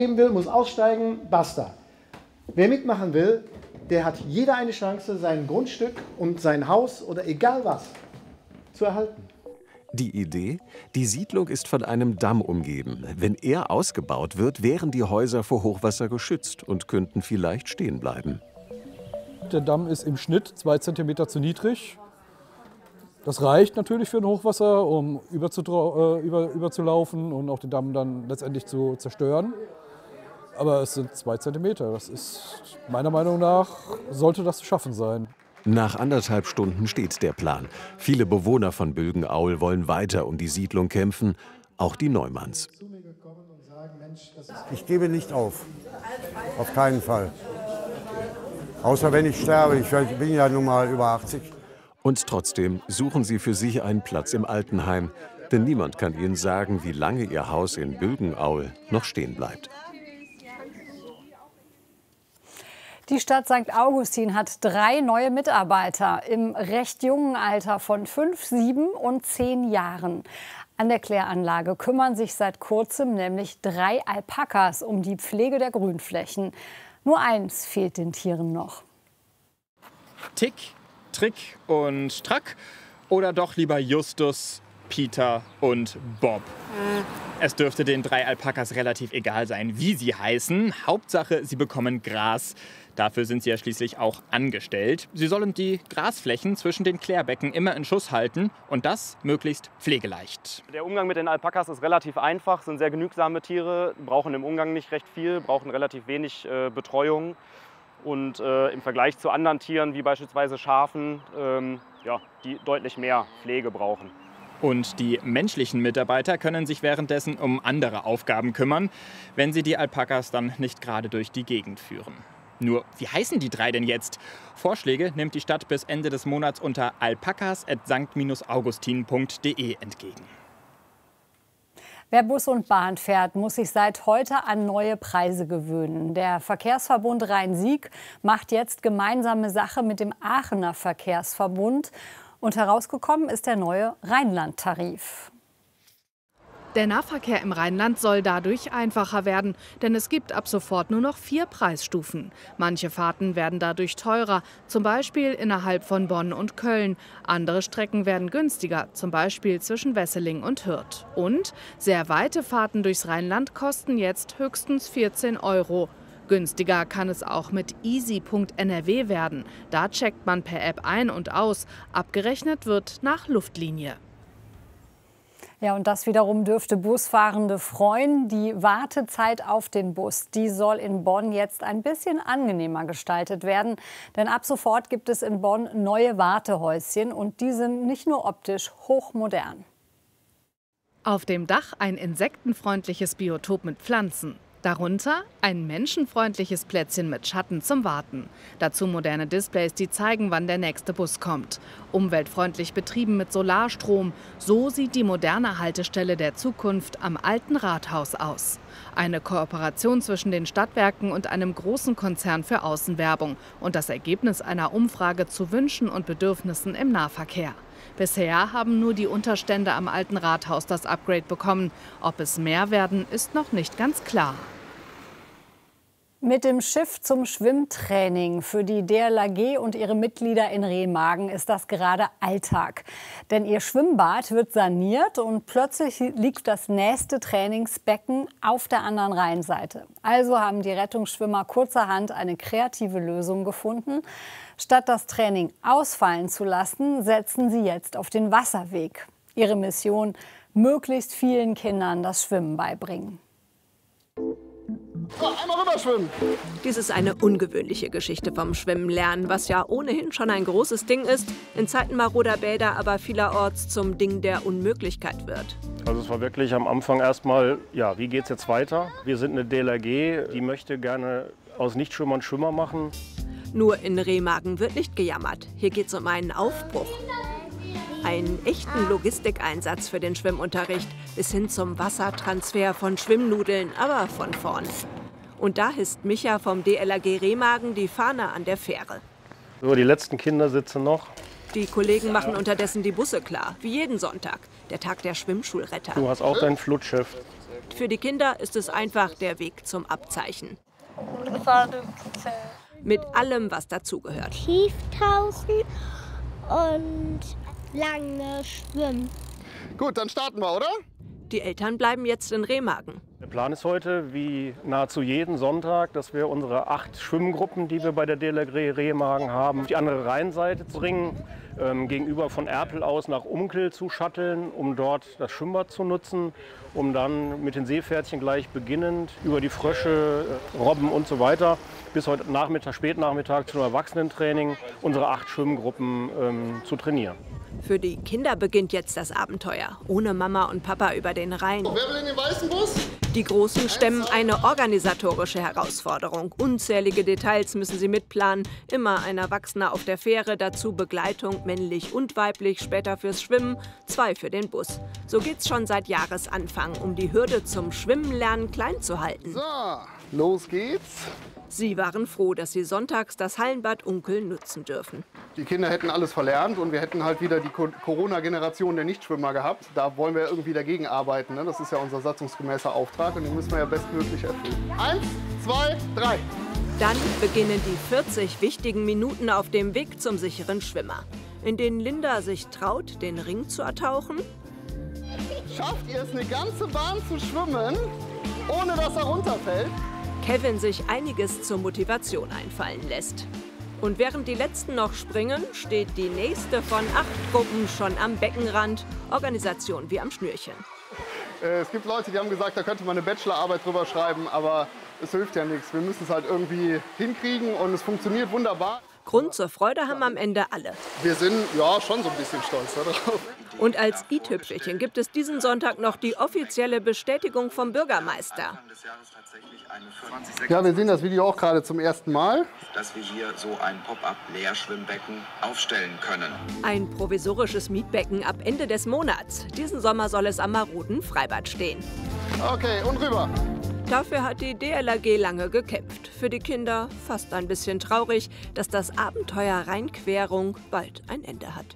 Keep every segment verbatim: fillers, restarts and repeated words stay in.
will, muss aussteigen, basta. Wer mitmachen will, der hat jeder eine Chance, sein Grundstück und sein Haus oder egal was zu erhalten. Die Idee? Die Siedlung ist von einem Damm umgeben. Wenn er ausgebaut wird, wären die Häuser vor Hochwasser geschützt und könnten vielleicht stehen bleiben. Der Damm ist im Schnitt zwei Zentimeter zu niedrig. Das reicht natürlich für ein Hochwasser, um überzulaufen äh, über, überzulaufen und auch den Damm dann letztendlich zu zerstören. Aber es sind zwei Zentimeter. Das ist meiner Meinung nach, sollte das zu schaffen sein. Nach anderthalb Stunden steht der Plan. Viele Bewohner von Bülgenaul wollen weiter um die Siedlung kämpfen, auch die Neumanns. Ich gebe nicht auf, auf keinen Fall. Außer wenn ich sterbe, ich bin ja nun mal über achtzig. Und trotzdem suchen sie für sich einen Platz im Altenheim. Denn niemand kann ihnen sagen, wie lange ihr Haus in Bülgenaul noch stehen bleibt. Die Stadt Sankt Augustin hat drei neue Mitarbeiter im recht jungen Alter von fünf, sieben und zehn Jahren. An der Kläranlage kümmern sich seit kurzem nämlich drei Alpakas um die Pflege der Grünflächen. Nur eins fehlt den Tieren noch. Tick, Trick und Track oder doch lieber Justus, Peter und Bob? Es dürfte den drei Alpakas relativ egal sein, wie sie heißen. Hauptsache, sie bekommen Gras. Dafür sind sie ja schließlich auch angestellt. Sie sollen die Grasflächen zwischen den Klärbecken immer in Schuss halten und das möglichst pflegeleicht. Der Umgang mit den Alpakas ist relativ einfach, sind sehr genügsame Tiere, brauchen im Umgang nicht recht viel, brauchen relativ wenig äh, Betreuung. Und äh, im Vergleich zu anderen Tieren, wie beispielsweise Schafen, ähm, ja, die deutlich mehr Pflege brauchen. Und die menschlichen Mitarbeiter können sich währenddessen um andere Aufgaben kümmern, wenn sie die Alpakas dann nicht gerade durch die Gegend führen. Nur, wie heißen die drei denn jetzt? Vorschläge nimmt die Stadt bis Ende des Monats unter alpakas at sankt augustin punkt de entgegen. Wer Bus und Bahn fährt, muss sich seit heute an neue Preise gewöhnen. Der Verkehrsverbund Rhein-Sieg macht jetzt gemeinsame Sache mit dem Aachener Verkehrsverbund. Und herausgekommen ist der neue Rheinland-Tarif. Der Nahverkehr im Rheinland soll dadurch einfacher werden, denn es gibt ab sofort nur noch vier Preisstufen. Manche Fahrten werden dadurch teurer, zum Beispiel innerhalb von Bonn und Köln. Andere Strecken werden günstiger, zum Beispiel zwischen Wesseling und Hürth. Und sehr weite Fahrten durchs Rheinland kosten jetzt höchstens vierzehn Euro. Günstiger kann es auch mit easy punkt n r w werden. Da checkt man per App ein und aus. Abgerechnet wird nach Luftlinie. Ja, und das wiederum dürfte Busfahrende freuen. Die Wartezeit auf den Bus, die soll in Bonn jetzt ein bisschen angenehmer gestaltet werden. Denn ab sofort gibt es in Bonn neue Wartehäuschen und die sind nicht nur optisch hochmodern. Auf dem Dach ein insektenfreundliches Biotop mit Pflanzen. Darunter ein menschenfreundliches Plätzchen mit Schatten zum Warten. Dazu moderne Displays, die zeigen, wann der nächste Bus kommt. Umweltfreundlich betrieben mit Solarstrom. So sieht die moderne Haltestelle der Zukunft am alten Rathaus aus. Eine Kooperation zwischen den Stadtwerken und einem großen Konzern für Außenwerbung. Und das Ergebnis einer Umfrage zu Wünschen und Bedürfnissen im Nahverkehr. Bisher haben nur die Unterstände am alten Rathaus das Upgrade bekommen. Ob es mehr werden, ist noch nicht ganz klar. Mit dem Schiff zum Schwimmtraining für die D L R G und ihre Mitglieder in Remagen ist das gerade Alltag. Denn ihr Schwimmbad wird saniert und plötzlich liegt das nächste Trainingsbecken auf der anderen Rheinseite. Also haben die Rettungsschwimmer kurzerhand eine kreative Lösung gefunden. Statt das Training ausfallen zu lassen, setzen sie jetzt auf den Wasserweg. Ihre Mission: möglichst vielen Kindern das Schwimmen beibringen. So, einmal rüberschwimmen. Dies ist eine ungewöhnliche Geschichte vom Schwimmen lernen, was ja ohnehin schon ein großes Ding ist, in Zeiten maroder Bäder aber vielerorts zum Ding der Unmöglichkeit wird. Also es war wirklich am Anfang erstmal, ja, wie geht's jetzt weiter? Wir sind eine D L R G, die möchte gerne aus Nichtschwimmern Schwimmer machen. Nur in Remagen wird nicht gejammert. Hier geht es um einen Aufbruch. Einen echten Logistikeinsatz für den Schwimmunterricht, bis hin zum Wassertransfer von Schwimmnudeln, aber von vorn. Und da hisst Micha vom D L R G Remagen die Fahne an der Fähre. So, die letzten Kinder sitzen noch. Die Kollegen machen unterdessen die Busse klar, wie jeden Sonntag, der Tag der Schwimmschulretter. Du hast auch dein Flutschheft. Für die Kinder ist es einfach der Weg zum Abzeichen. Mit allem, was dazugehört. Tieftauchen und lange schwimmen. Gut, dann starten wir, oder? Die Eltern bleiben jetzt in Remagen. Der Plan ist heute, wie nahezu jeden Sonntag, dass wir unsere acht Schwimmgruppen, die wir bei der D L G Remagen haben, auf die andere Rheinseite zu bringen, ähm, gegenüber von Erpel aus nach Unkel zu shutteln, um dort das Schwimmbad zu nutzen, um dann mit den Seepferdchen gleich beginnend über die Frösche, äh, Robben und so weiter bis heute Nachmittag, Spätnachmittag zum Erwachsenentraining unsere acht Schwimmgruppen ähm, zu trainieren. Für die Kinder beginnt jetzt das Abenteuer. Ohne Mama und Papa über den Rhein. Wer will in den weißen Bus? Die Großen stemmen eine organisatorische Herausforderung. Unzählige Details müssen sie mitplanen. Immer ein Erwachsener auf der Fähre, dazu Begleitung, männlich und weiblich, später fürs Schwimmen, zwei für den Bus. So geht's schon seit Jahresanfang, um die Hürde zum Schwimmenlernen klein zu halten. So, los geht's. Sie waren froh, dass sie sonntags das Hallenbad Unkel nutzen dürfen. Die Kinder hätten alles verlernt und wir hätten halt wieder die Corona-Generation der Nichtschwimmer gehabt. Da wollen wir irgendwie dagegen arbeiten. Ne? Das ist ja unser satzungsgemäßer Auftrag und den müssen wir ja bestmöglich erfüllen. Eins, zwei, drei. Dann beginnen die vierzig wichtigen Minuten auf dem Weg zum sicheren Schwimmer, in denen Linda sich traut, den Ring zu ertauchen. Schafft ihr es, eine ganze Bahn zu schwimmen, ohne dass er runterfällt? Kevin sich einiges zur Motivation einfallen lässt. Und während die Letzten noch springen, steht die nächste von acht Gruppen schon am Beckenrand. Organisation wie am Schnürchen. Es gibt Leute, die haben gesagt, da könnte man eine Bachelorarbeit drüber schreiben, aber es hilft ja nichts. Wir müssen es halt irgendwie hinkriegen und es funktioniert wunderbar. Grund zur Freude haben am Ende alle. Wir sind ja schon so ein bisschen stolz darauf. Und als i-Tüpfelchen gibt es diesen Sonntag noch die offizielle Bestätigung vom Bürgermeister. Ja, wir sehen das Video auch gerade zum ersten Mal. Dass wir hier so ein Pop-up-Leerschwimmbecken aufstellen können. Ein provisorisches Mietbecken ab Ende des Monats. Diesen Sommer soll es am maroden Freibad stehen. Okay, und rüber. Dafür hat die D L R G lange gekämpft. Für die Kinder fast ein bisschen traurig, dass das Abenteuer Rheinquerung bald ein Ende hat.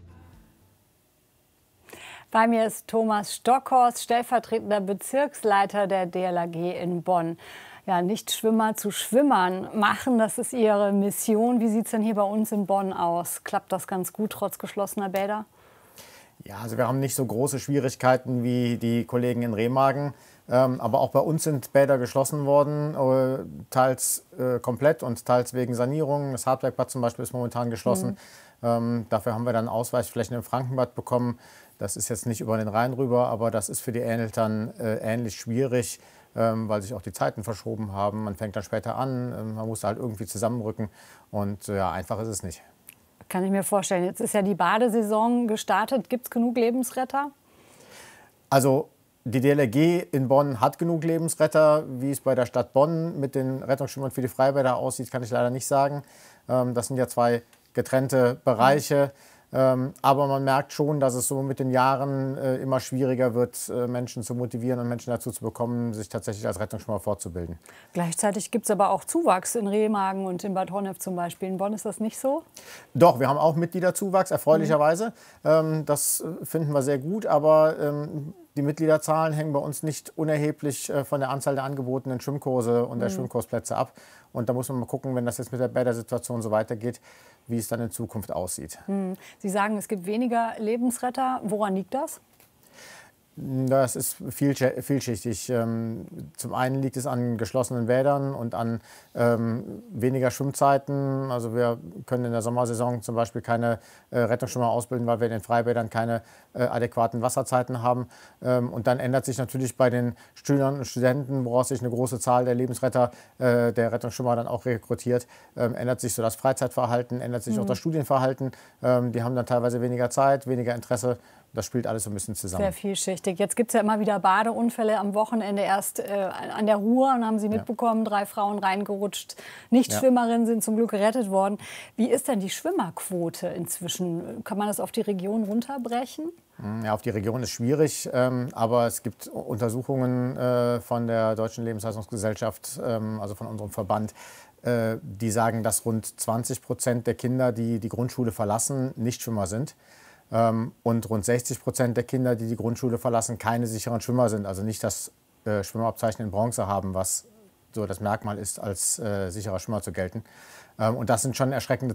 Bei mir ist Thomas Stockhorst, stellvertretender Bezirksleiter der D L R G in Bonn. Ja, Nichtschwimmer zu Schwimmern machen, das ist Ihre Mission. Wie sieht es denn hier bei uns in Bonn aus? Klappt das ganz gut trotz geschlossener Bäder? Ja, also wir haben nicht so große Schwierigkeiten wie die Kollegen in Remagen. Ähm, aber auch bei uns sind Bäder geschlossen worden, äh, teils äh, komplett und teils wegen Sanierung. Das Hartbergbad zum Beispiel ist momentan geschlossen. Mhm. Ähm, dafür haben wir dann Ausweichflächen im Frankenbad bekommen. Das ist jetzt nicht über den Rhein rüber, aber das ist für die Eltern äh, ähnlich schwierig, ähm, weil sich auch die Zeiten verschoben haben. Man fängt dann später an, äh, man muss halt irgendwie zusammenrücken und äh, ja, einfach ist es nicht. Kann ich mir vorstellen. Jetzt ist ja die Badesaison gestartet. Gibt es genug Lebensretter? Also die D L R G in Bonn hat genug Lebensretter. Wie es bei der Stadt Bonn mit den Rettungsschwimmern für die Freibäder aussieht, kann ich leider nicht sagen. Ähm, das sind ja zwei getrennte Bereiche. Ähm, aber man merkt schon, dass es so mit den Jahren äh, immer schwieriger wird, äh, Menschen zu motivieren und Menschen dazu zu bekommen, sich tatsächlich als Rettungsschwimmer fortzubilden. Gleichzeitig gibt es aber auch Zuwachs in Remagen und in Bad Honnef zum Beispiel. In Bonn ist das nicht so? Doch, wir haben auch Mitgliederzuwachs, erfreulicherweise. Mhm. Ähm, das finden wir sehr gut, aber ähm, die Mitgliederzahlen hängen bei uns nicht unerheblich äh, von der Anzahl der angebotenen Schwimmkurse und der mhm. Schwimmkursplätze ab. Und da muss man mal gucken, wenn das jetzt mit der Bädersituation so weitergeht, wie es dann in Zukunft aussieht. Mhm. Sie sagen, es gibt weniger Lebensretter. Woran liegt das? Das ist vielschichtig. Zum einen liegt es an geschlossenen Bädern und an ähm, weniger Schwimmzeiten. Also wir können in der Sommersaison zum Beispiel keine äh, Rettungsschwimmer ausbilden, weil wir in den Freibädern keine äh, adäquaten Wasserzeiten haben. Ähm, und dann ändert sich natürlich bei den Schülern und Studenten, woraus sich eine große Zahl der Lebensretter, äh, der Rettungsschwimmer dann auch rekrutiert, ähm, ändert sich so das Freizeitverhalten, ändert sich mhm. auch das Studienverhalten. Ähm, die haben dann teilweise weniger Zeit, weniger Interesse. Das spielt alles so ein bisschen zusammen. Sehr vielschichtig. Jetzt gibt es ja immer wieder Badeunfälle am Wochenende. Erst äh, an der Ruhr, und haben Sie mitbekommen, ja. drei Frauen reingerutscht. Nichtschwimmerinnen ja. sind zum Glück gerettet worden. Wie ist denn die Schwimmerquote inzwischen? Kann man das auf die Region runterbrechen? Ja, auf die Region ist schwierig, ähm, aber es gibt Untersuchungen äh, von der Deutschen Lebensleistungsgesellschaft, ähm, also von unserem Verband, äh, die sagen, dass rund zwanzig Prozent der Kinder, die die Grundschule verlassen, Nichtschwimmer sind. Und rund sechzig Prozent der Kinder, die die Grundschule verlassen, keine sicheren Schwimmer sind. Also nicht das äh, Schwimmerabzeichen in Bronze haben, was so das Merkmal ist, als äh, sicherer Schwimmer zu gelten. Ähm, und das sind schon erschreckende